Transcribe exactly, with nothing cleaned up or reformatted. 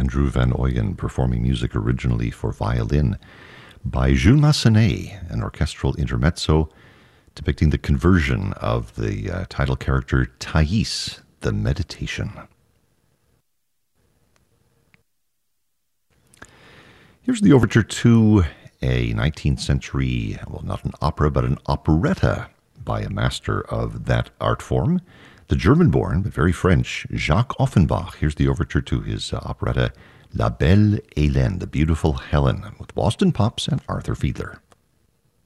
Andrew Van Ooyen, performing music originally for violin by Jules Massenet, an orchestral intermezzo depicting the conversion of the uh, title character Thais, the Meditation. Here's the overture to a nineteenth century, well, not an opera, but an operetta by a master of that art form, the German-born, but very French, Jacques Offenbach. Here's the overture to his uh, operetta La Belle Hélène, the Beautiful Helen, with Boston Pops and Arthur Fiedler.